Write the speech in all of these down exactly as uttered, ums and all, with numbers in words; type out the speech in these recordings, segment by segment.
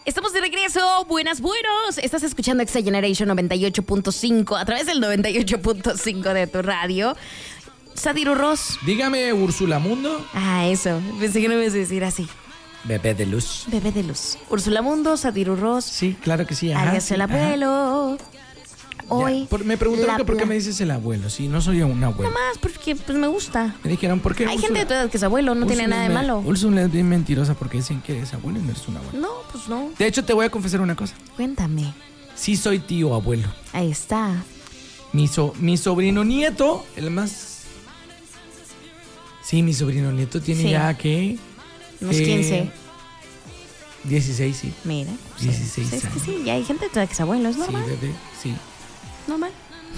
Estamos de regreso. Buenas, buenos. Estás escuchando Exa Generation noventa y ocho punto cinco a través del noventa y ocho punto cinco de tu radio. Sadiru Ross. Dígame, Úrsula Mundo. Ah, eso. Pensé que no me ibas a decir así. Bebé de luz. Bebé de luz. Úrsula Mundo, Sadiru Ross. Sí, claro que sí. Ajá, Arias sí, el abuelo. Ajá. Hoy. Ya, por, me preguntaron que por qué me dices el abuelo. Sí, no soy un abuelo. Nada más porque pues me gusta. Me dijeron, ¿por qué? Hay Úrsula? gente de tu edad que es abuelo, no Úrsula tiene nada de me, malo. Úrsula es bien mentirosa porque dicen que eres abuelo y no eres un abuelo. No, pues no. De hecho, te voy a confesar una cosa. Cuéntame. Sí soy tío abuelo. Ahí está. Mi, so, mi sobrino nieto, el más... Sí, mi sobrino nieto tiene Sí. ya, ¿qué? Unos Eh, quince. dieciséis, sí. Mira. dieciséis sí, es que años. sí, ya hay gente de tu edad que es abuelo, es normal. Sí, bebé, sí. Normal.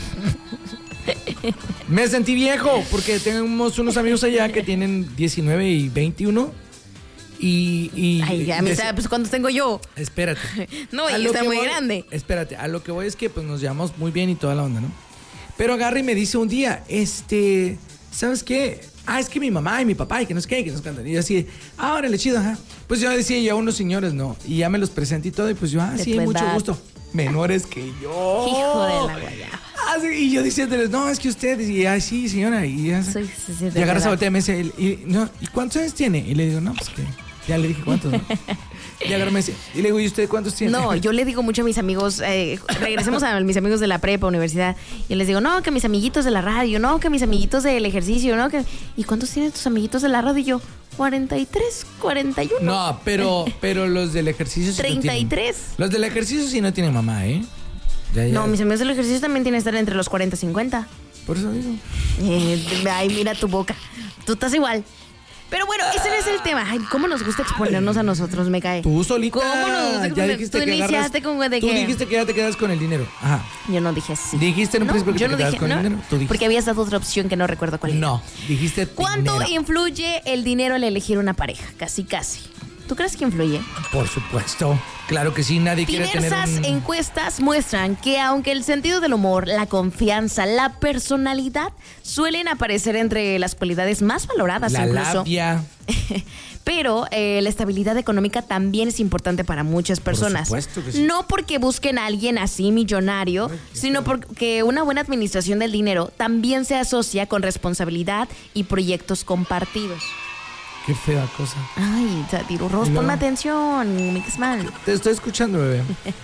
Me sentí viejo porque tenemos unos amigos allá que tienen diecinueve y veintiuno. Y, y Ay, ya, me sabe, pues ¿cuántos tengo yo? Espérate. No, A y lo está que muy voy- grande. Espérate, a lo que voy es que pues nos llevamos muy bien y toda la onda, ¿no? Pero agarra y me dice un día, este, ¿sabes qué? Ah, es que mi mamá y mi papá y que no sé qué, y que nos cantan. Y yo así, ah, órale, chido, ajá. Pues yo decía, ya unos señores, ¿no? Y ya me los presenté y todo, y pues yo, ah, De sí, tu mucho edad. gusto. Menores que yo. Hijo de la guayaba. Ah, sí, y yo diciéndoles, no, es que usted, y ah, sí, señora, y ya. Soy- sí, sí, de y agarra esa verdad. voltea y me dice, y, y, no, ¿y cuántos años tiene? Y le digo, no, pues que ya le dije cuántos, ¿no? Y agarra y me dice, y le digo, ¿y usted cuántos tiene? No, yo le digo mucho a mis amigos, eh, regresemos a mis amigos de la prepa, universidad, y les digo, no, que mis amiguitos de la radio, no, que mis amiguitos del ejercicio, no, que... ¿Y cuántos tienen tus amiguitos de la radio? Y yo, cuarenta y tres, cuarenta y uno. No, pero, pero los del ejercicio sí no treinta y tienen. tres. Los del ejercicio sí no tienen mamá, ¿eh? Ya, ya. No, mis amigos del ejercicio también tienen que estar entre los cuarenta y cincuenta. Por eso digo. Eh, ay, mira tu boca. Tú estás igual. Pero bueno, ese no es el tema. Ay, cómo nos gusta exponernos a nosotros, me cae. Tú solita. ¿Cómo nos gusta ya exponer? dijiste Tú que iniciaste agarras, con de Tú que... dijiste que ya te quedas con el dinero. Ajá. Yo no dije así. Dijiste en un No, principio que yo te no quedabas dije, con el no, dinero. Tú dijiste. porque habías dado otra opción que no recuerdo cuál era. No, dijiste ¿Cuánto dinero. influye el dinero al elegir una pareja? Casi, casi. ¿Tú crees que influye? Por supuesto. Claro que sí, nadie quiere tener Diversas un... encuestas muestran que aunque el sentido del humor, la confianza, la personalidad suelen aparecer entre las cualidades más valoradas La incluso. labia. Pero eh, la estabilidad económica también es importante para muchas personas. supuesto que sí. No porque busquen a alguien así millonario, Ay, qué sino feo. porque una buena administración del dinero también se asocia con responsabilidad y proyectos compartidos. Qué fea cosa. Ay, Sadiru Ross, Y luego- ponme atención, me caes mal. Te estoy escuchando, bebé.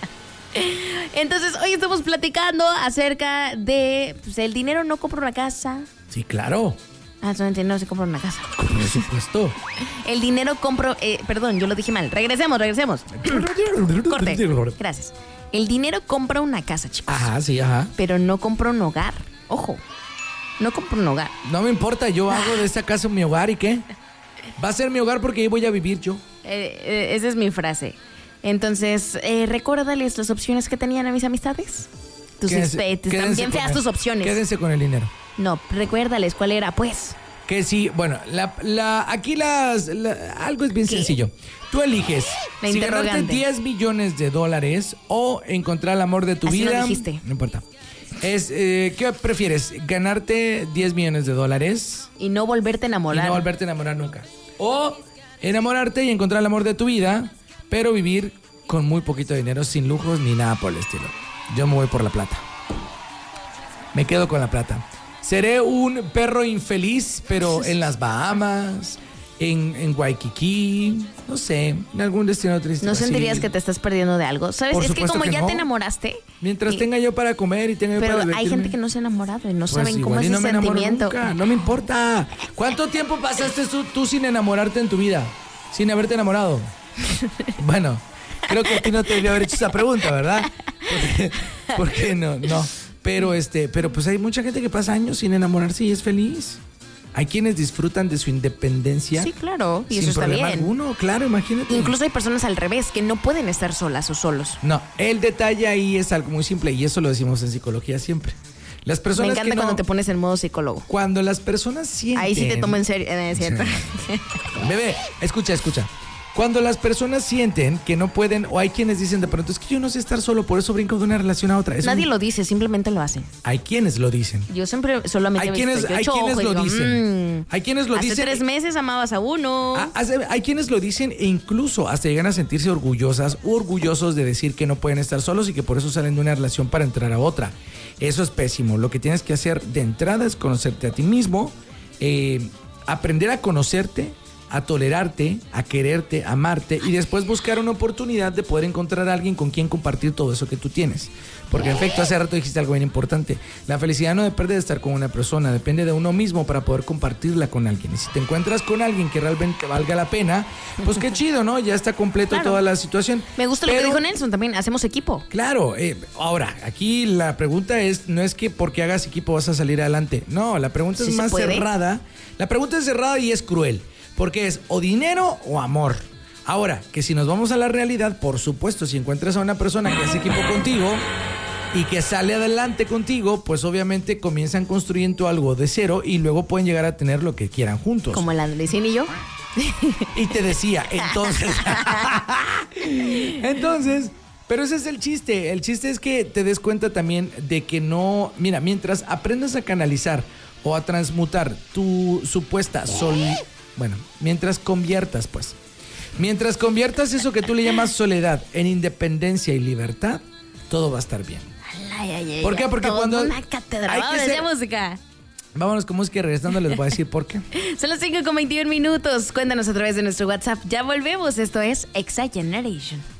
Entonces, hoy estamos platicando acerca de, pues, el dinero no compra una casa. Sí, claro. Ah, solamente no se compra una casa. Por supuesto. El dinero compra, eh, perdón, yo lo dije mal. Regresemos, regresemos. Corte. Gracias. El dinero compra una casa, chicos. Ajá, sí, ajá. Pero no compra un hogar. Ojo, no compra un hogar. No me importa, yo hago de esta casa mi hogar y qué. Va a ser mi hogar porque ahí voy a vivir yo. Eh, eh, esa es mi frase. Entonces, eh, recuérdales las opciones que tenían a mis amistades. Tus Quédense- espe- están quédense bien con feas el- tus opciones. Quédense con el dinero. No, recuérdales cuál era, pues. Que sí, bueno, la, la, aquí las, la- algo es bien ¿Qué? sencillo. Tú eliges La si ganarte interrogante. diez millones de dólares o encontrar el amor de tu Así lo vida. dijiste. No importa. Es, eh, ¿qué prefieres? ¿Ganarte diez millones de dólares Y no volverte a y enamorar. no volverte a enamorar nunca? O enamorarte y encontrar el amor de tu vida, pero vivir con muy poquito dinero, sin lujos ni nada por el estilo. Yo me voy por la plata. Me quedo con la plata. Seré un perro infeliz, pero en las Bahamas, en, en Waikiki, no sé, en algún destino triste. ¿No así. sentirías que te estás perdiendo de algo? ¿Sabes? Por Es que supuesto como que ya no. te enamoraste. Mientras y- tenga yo para comer y tenga yo Pero para hay divertirme. gente que no se ha enamorado y no Pues saben cómo igual es y no ese me enamoro sentimiento. nunca, no me importa. ¿Cuánto tiempo pasaste tú, tú sin enamorarte en tu vida? Sin haberte enamorado. Bueno, creo que a ti no te debió haber hecho esa pregunta, ¿verdad? Porque, porque no, no. Pero este, pero pues hay mucha gente que pasa años sin enamorarse y es feliz. Hay quienes disfrutan de su independencia. Sí, claro, y sin eso está problema bien. alguno, claro, imagínate. Incluso hay personas al revés que no pueden estar solas o solos. No, el detalle ahí es algo muy simple y eso lo decimos en psicología siempre. Las Me personas encanta que no, cuando te pones en modo psicólogo. Cuando las personas sienten... Ahí sí te tomo en serio, eh, ¿es cierto? Bebé, escucha, escucha. Cuando las personas sienten que no pueden, o hay quienes dicen de pronto, es que yo no sé estar solo, por eso brinco de una relación a otra. Es Nadie un... lo dice, simplemente lo hacen. Hay quienes lo dicen. Yo siempre solamente Hay he quienes, visto, yo hay echo quienes ojo y lo digo, dicen. "Mm, Hay quienes lo hace dicen. tres meses amabas a uno". Ah, hace- hay quienes lo dicen e incluso hasta llegan a sentirse orgullosas o orgullosos de decir que no pueden estar solos y que por eso salen de una relación para entrar a otra. Eso es pésimo. Lo que tienes que hacer de entrada es conocerte a ti mismo, eh, aprender a conocerte, a tolerarte, a quererte, a amarte y después buscar una oportunidad de poder encontrar a alguien con quien compartir todo eso que tú tienes. Porque en efecto, hace rato dijiste algo bien importante. La felicidad no depende de estar con una persona, depende de uno mismo para poder compartirla con alguien. Y si te encuentras con alguien que realmente valga la pena, pues qué chido, ¿no? Ya está completo Claro. toda la situación. Me gusta lo Pero- que dijo Nelson también, hacemos equipo. Claro, eh, ahora, aquí la pregunta es, no es que porque hagas equipo vas a salir adelante. No, la pregunta Sí es se más puede. cerrada. La pregunta es cerrada y es cruel. Porque es o dinero o amor. Ahora, que si nos vamos a la realidad, por supuesto, si encuentras a una persona que hace equipo contigo y que sale adelante contigo, pues obviamente comienzan construyendo algo de cero y luego pueden llegar a tener lo que quieran juntos. Como el Andresín y yo. Y te decía, entonces. entonces, pero ese es el chiste. El chiste es que te des cuenta también de que no. Mira, mientras aprendas a canalizar o a transmutar tu supuesta sol. Bueno, mientras conviertas, pues. Mientras conviertas eso que tú le llamas soledad en independencia y libertad, todo va a estar bien. Ay, ay, ay, ¿Por qué? ay, Porque toda cuando una cátedra. hay que Vamos, ser- de música. Vámonos con música y regresando les voy a decir por qué. Son las cinco con veintiún minutos. Cuéntanos a través de nuestro WhatsApp. Ya volvemos. Esto es Exa Generation.